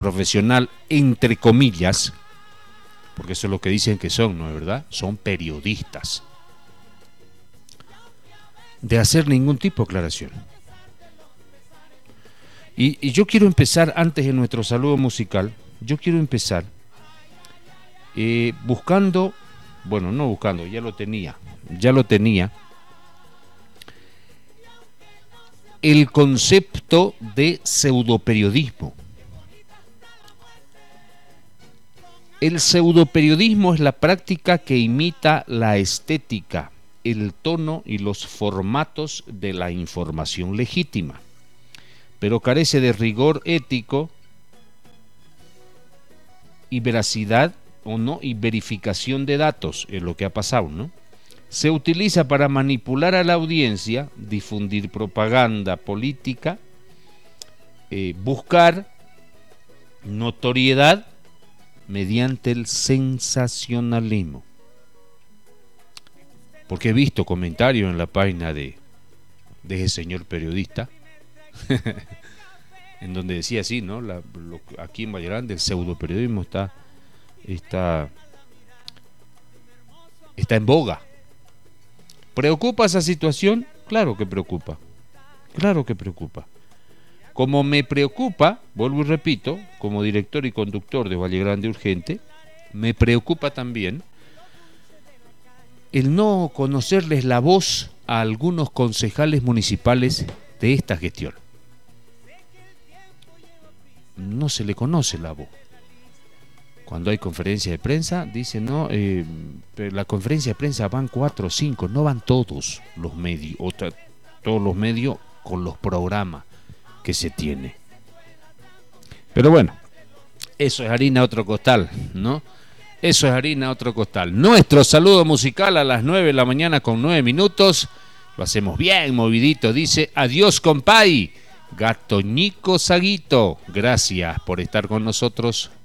profesional, entre comillas, porque eso es lo que dicen que son, ¿no es verdad? Son periodistas, de hacer ningún tipo de aclaración. Y yo quiero empezar, antes de nuestro saludo musical, yo quiero empezar buscando, bueno, no buscando, ya lo tenía, el concepto de pseudoperiodismo. El pseudoperiodismo es la práctica que imita la estética, el tono y los formatos de la información legítima, pero carece de rigor ético y veracidad o no, y verificación de datos, es lo que ha pasado, ¿no? Se utiliza para manipular a la audiencia, difundir propaganda política, buscar notoriedad mediante el sensacionalismo. Porque he visto comentarios en la página de ese señor periodista en donde decía así, ¿no? Aquí en Valle Grande el pseudoperiodismo está en boga. ¿Preocupa esa situación? Claro que preocupa. Claro que preocupa. Como me preocupa, vuelvo y repito, como director y conductor de Valle Grande Urgente, me preocupa también el no conocerles la voz a algunos concejales municipales de esta gestión. No se le conoce la voz. Cuando hay conferencia de prensa, dicen, no, la conferencia de prensa van 4 o 5, no van todos los medios, todos los medios con los programas que se tiene. Pero bueno, eso es harina a otro costal, ¿no? Eso es harina a otro costal. Nuestro saludo musical a las 9 de la mañana con 9 minutos. Lo hacemos bien movidito. Dice, adiós compay, Gatoñico Saguito. Gracias por estar con nosotros.